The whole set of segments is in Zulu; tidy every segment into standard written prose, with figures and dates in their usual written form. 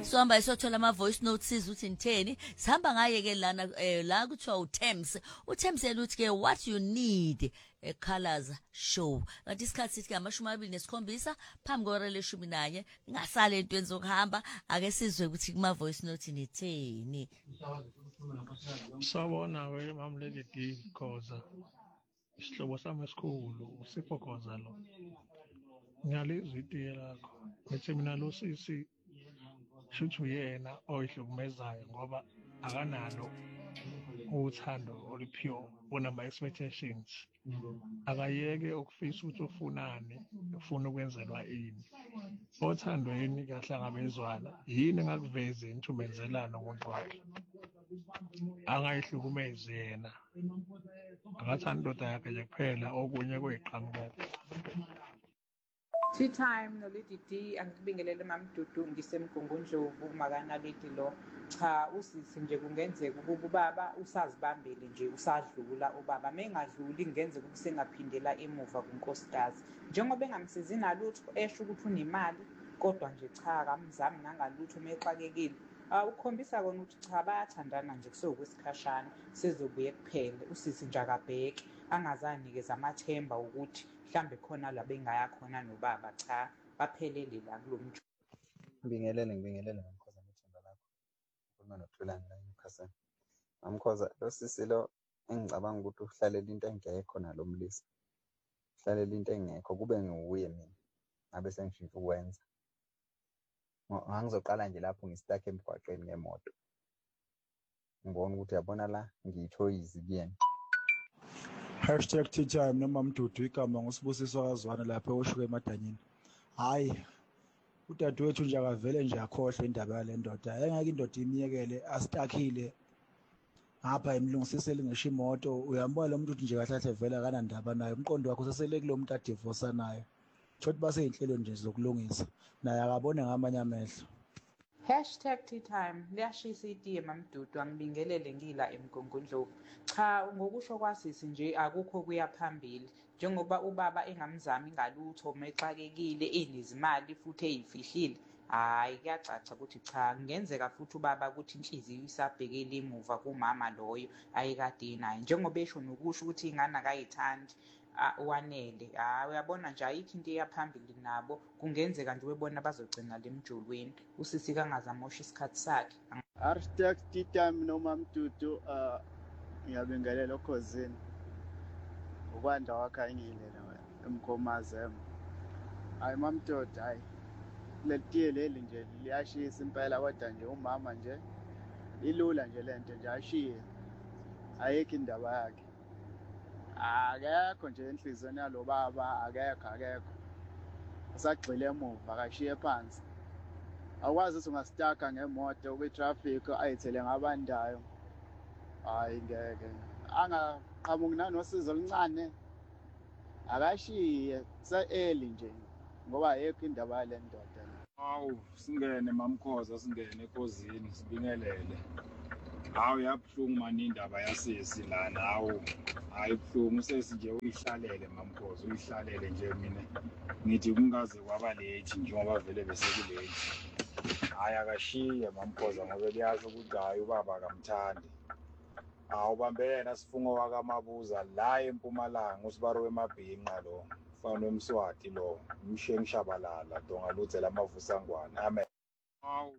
Sohamba isothola ama voice notes sizwe uthi ngitheni. Sihamba ngaye ke lana la kuthiwa uThems. uThems eluthi ke what you need a colors show. Kanti isikhathi sithi ke 27 phambi kwehora le-11 ngasale entweni zokuhamba ake sizwe ukuthi kuma voice note nitheni. Sawubona we mamleli Khoza. Isihlobo sami esikhulu uSipho Khoza lo. Ngiyalizwa itiye lakho. Ngithi mina lo sisi shuthu yena oyihlukumezayo ngoba akanalo uthando olupure onama expectations. Akayeke ukufisa ukuthi ufunani, ufuna ukwenzelwa ini. Othandweni kahle angabezwana. Yini engakuvezi intumenzelano ngokwakhe. Angayihlukumezi yena. Akathanda indoda yakhe nje kuphela okunye kuyiqhamuka. Tea time no Lady D angikubingelele mamdudu ngisemgungundlovu makana Lady lo cha usisi nje kungenzeka ukuba ubaba usazibambele nje usadlula ubaba mengadluli kungenzeka ukusengaphindela emuva kunkosikazi njengoba engamsizi nalutho esho ukuthi unemali kodwa nje cha akamzami nangalutho mexakekile ukukhombisa kona ukuthi cha bayathandana nje kusokwesikhashana sizobuye kuphele usisi nje akabheke angazanikezwe amathemba ukuthi mhlambe khona la bengaya khona nobaba cha baphelele la kulomju. Ngibingelele ngomkhoza ngithemba lakho. Ukhuluma noThulani la eNewcastle. Mamkhoza lo sisi lo engicabanga ukuthi uhlalela into engekho nalomlisa. Uhlalela into engekho kube nguye mina. Ngabe sengifika ukwenza. Ngizoqala nje lapho ngisitake emgwaqeni ngemoto. Ngibona ukuthi yabona la ngiyithoyizi kuyena. #teatime noma mdudu igama nguSibusiso Kazwana lapha oshuke emadanyini. Hayi udadewethu nje akavele nje akhohle indaba yale ndoda. Engeke indoda imiyekele astakile ngapha emlungisisele ngisho imoto uyambona lo muntu nje kahle kahle vele akanandaba naye umqondo wakhe usesele kulo muntu adivorce naye. Thothi base inhlelo nje zokulungisa naye akabone ngamanye amehlo. #teatime liyashisa itiye mamdudu angibingelele ngila emgungundlovu cha ngokusho kwasisi nje akukho kuya phambili njengoba ubaba engamzami ngalutho mexakekile enezimali futhi eyifihlile hayi kuyacaca ukuthi cha kungenzeka futhi ubaba ukuthi inhliziyo isabhekele emuva kumama loyo ayekade naye njengoba esho nokusho ukuthi ingane akayithandi wanele uyabona nje ayikho into eyaphambili nabo kungenzeka nje webona bazogcina lemjulweni usisi kangazamosha isikhathi sakhe. #teatime noma mdudu ngiyabingelela okhosini ukwanda wakhe ayingilela emkhomazemo hayi mamdoda hayi letiye leli nje liyashisa impela kodwa nje umama nje ilula nje lento nje ashiye ayikho indaba yakhe akekho nje enhlizweni yalo baba akekho usagxile emuva akashiye phansi akwazi ukuthi ungastaka ngemoto kwi-traffic ayithele ngabandayo hayi ngeke angaqhamuki nanosizo oluncane akashiye se-early nje ngoba ayekho indaba yale ndoda. Hawu singene mamkhoza singene ekhosini sibingelele. Hawu yabuhlungu mani indaba yasisi lana hawu hayi buhlungu sesi nje uyihlalele mamkhoza uyihlalele nje mina ngithi kungaze kwaba late njengoba vele bese kulate. Hayi akashiye mamkhoza ngoba liyazi ukuthi hayi ubaba akamthandi. Hawu bambe yena sifungo wakamabuza la eMpumalanga usibaro wemabhinqa lo ufana wemswati lo umshengishabalala donga luthe lamavusangwana amen. Hawu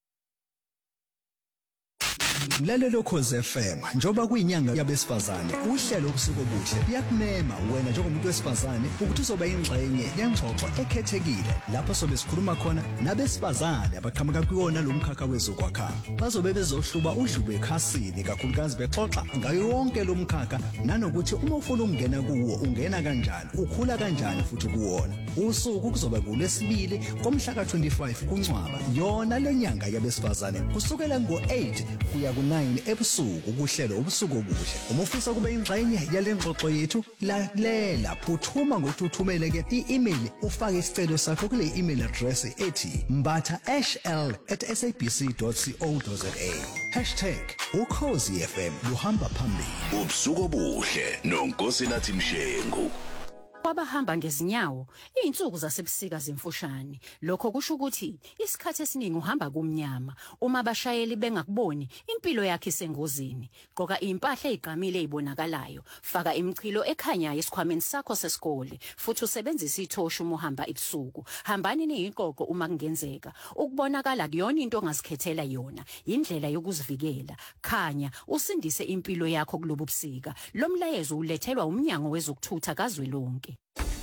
Mlalelo Khoza FM njoba kuyinyanga yabesifazane uhlelo ubusuku obuhle liyakumema wena njengomuntu wesifazane ukuthi uzoba ingxenye yengxoxo ekhethekile lapho sobe sikhuluma khona nabesifazane abaqhamuka kuwona lo mkhakha wezokwakha bazobe bezohluba udlubu ekhasini kakhulukazi bexoxa ngayo yonke lo mkhakha nanokuthi uma ufuna ukungena kuwo ungena kanjani ukhula kanjani futhi kuwona usuku kuzoba kuLwesibili komhla ka25 kuNcwaba yona lenyanga yabesifazane kusukela ngo8 kuya ku9 ebusuku kuhlelo ubusuku obuhle uma ufisa kube ingxenye yale ngxoxo yethu lalela phuthuma ngokuthumela ke i-email ufake isicelo sakho kule email address ethi mbatha@sabc.co.za #ukhozifm luhamba phambili ubusuku obuhle noNkosinathi Mshengu. Kwabahamba ngezinyawo, izinsuku zasebusika zemfushane. Lokho kusho ukuthi isikhathi esiningi uhamba kumnyama. Uma abashayeli bengakuboni, impilo yakhe isengozini. Gqoka impahla ezigqamile ezibonakalayo. Faka imichilo ekhanyayo esikhwameni sakho sesikole, futhi usebenzise ithosha uma uhamba ebusuku. Hambani neyiqoqo uma kungenzeka. Ukubonakala kuyona into ongazikhethela yona, indlela yokuzivikela. Khanya usindise impilo yakho kulobu busika. Lo mlayezo ulethelwa umnyango wezokuthutha kazwelonke.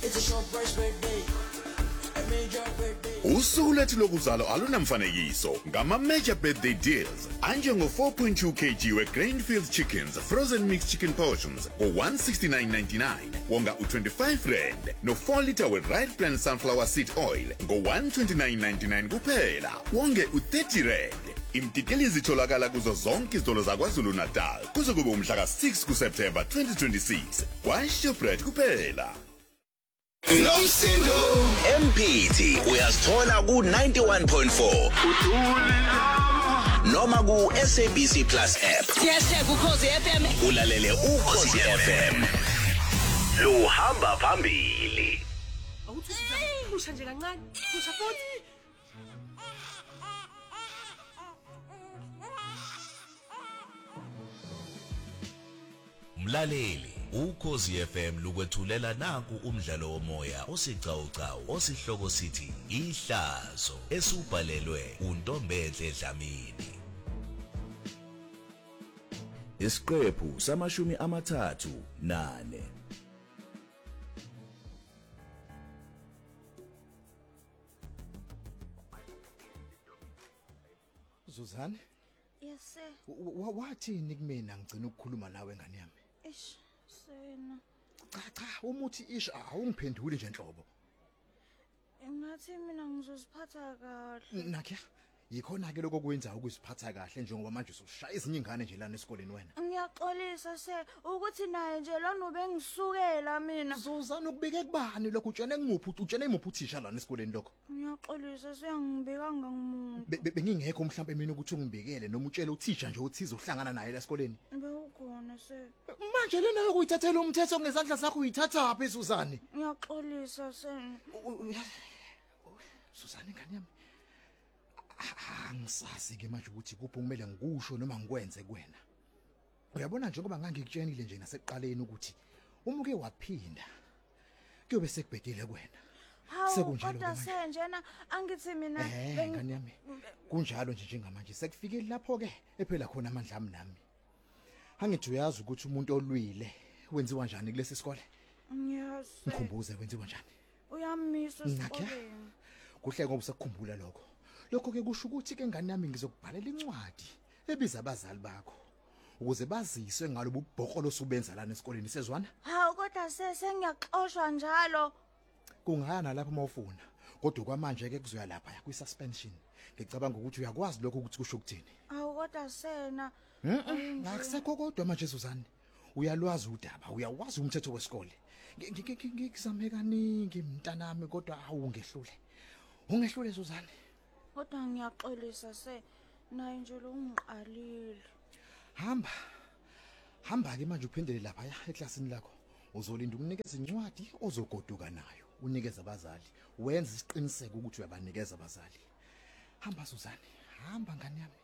Usuku lethu lokuzalwa alunamfanekiso ngama major birthday deals anjengo 4.2 kg we Grainfield chickens frozen mixed chicken portions for 169.99 wonga u25 rand no 4 liter we right plan sunflower seed oil ngo 129.99 kuphela wonge u30 rand. Imtikeli zitholakala kuzo zonke izitolo zaKwaZulu Natal kuze kube umhla ka6 kuSeptember 2026 kwa Shoprite kuphela. Nomsindo MPT uyasithola ku 91.4 noma ku SABC Plus app. Yes, ukhozi FM. Ulalele ukhozi FM. Lo hamba phambili. Awuthi nje kancane. Kusha futhi. Mlaleli, ukhozi FM lukwethulela naku umdlalo womoya osicawucawu osihloko sithi Ihlazo esubhalelwe uNtombedle Dlamini. Isiqephu samashumi amathathu nane. Zuzane? Yes sir. Wathini kumina ngicina ukukhuluma nawe ngane yami? Eish, sena. Cha, umuthi ish awungiphenduli nje enhlobo. Ngathi mina ngizosiphatha kahle. Nakhe, yikhona ke lokho kwenza ukuziphatha kahle njengoba manje usushaya ezinye ingane nje lana esikoleni wena. Ngiyaxolisa se ukuthi naye nje lana ubengisukela mina. Zuzana ukubike kubani lokho utshene utshene imuphi uthisha lana esikoleni lokho? Ngiyaxolisa siyangibekanga ngumuntu. Bengingekho mhlawumbe mina ukuthi ungibekele noma utshele uthisha nje uthize uhlangana naye la esikoleni. Bewukhona se. Manje lena ukuyithathela umthetho ngezandla zakho uyithatha phi Zuzane? Ngiyaxolisa se. Zuzane ngane yami. Angisazi ke manje ukuthi kuphi kumele ngikusho noma ngikwenze kuwena. Uyabona nje ngoba ngangikutshenile nje nasekuqaleni ukuthi uma uke waphinda kuyobe sekubhedile kuwena. Sekunjalo kodwa senjena angithi mina ngane yami. Kunjalo nje njengamanje sekufikile lapho ke ephela khona amandla ami nami. Angithi uyazi ukuthi umuntu olwile wenziwa kanjani kulesi sikole? Ngiyazi. Ngikhumbuze wenziwa kanjani? Uyamisa esikoleni. Kuhle ngoba usakukhumbula lokho. Lokho ke kusho ukuthi ke ngane yami ngizokubhalela incwadi ebiza abazali bakho ukuze baziswe ngalobu bhokolo osubenza lana esikoleni sezwana. Hawu kodwa sengiyaxoshwa njalo. Kungana lapho mawufuna. Kodwa kwamanje ke kuzoya lapha kwi suspension. Ngicabanga ukuthi uyakwazi lokho ukuthi kusho ukuthini. Hawu kodwa sena. Ngakusekho kodwa manje Suzane. Uyalwazi udaba, uyawazi umthetho wesikole. Ngikuzame kaningi mntanami kodwa awungehlule. Ungehlule Suzane. Kodwa ngiyaxolisa se naye nje lo ungiqalile. Hamba ke manje uphendele lapha eklasini lakho. Uzolinda ukunikeza incwadi ozogoduka nayo. Unikeze abazali. Wenza isiqiniseko ukuthi uyabanikeza abazali. Hamba Suzane, hamba ngane yami.